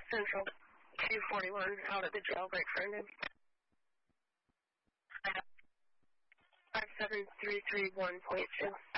Central 241 out at the jailbreak friended. 57331.2.